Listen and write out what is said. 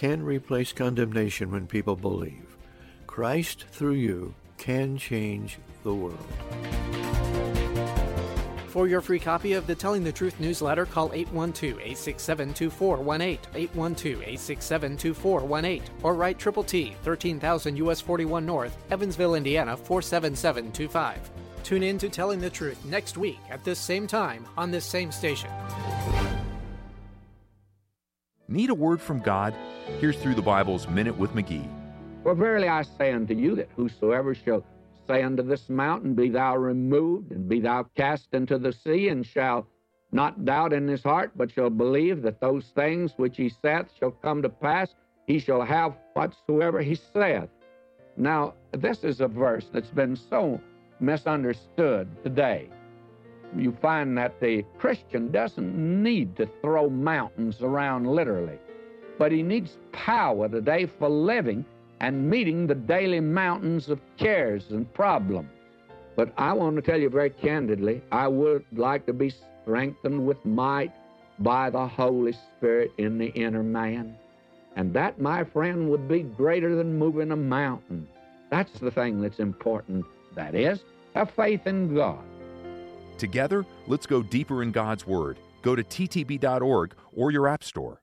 can replace condemnation when people believe. Christ, through you, can change the world. For your free copy of the Telling the Truth newsletter, call 812-867-2418, 812-867-2418, or write Triple T, 13,000 U.S. 41 North, Evansville, Indiana, 47725. Tune in to Telling the Truth next week at this same time on this same station. Need a word from God? Here's Through the Bible's Minute with McGee. For verily I say unto you that whosoever shall say unto this mountain, Be thou removed, and be thou cast into the sea, and shall not doubt in his heart, but shall believe that those things which he saith shall come to pass, he shall have whatsoever he saith. Now, this is a verse that's been so misunderstood today. You find that the Christian doesn't need to throw mountains around literally, but he needs power today for living and meeting the daily mountains of cares and problems. But I want to tell you very candidly, I would like to be strengthened with might by the Holy Spirit in the inner man. And that, my friend, would be greater than moving a mountain. That's the thing that's important. That is, have faith in God. Together, let's go deeper in God's Word. Go to ttb.org or your app store.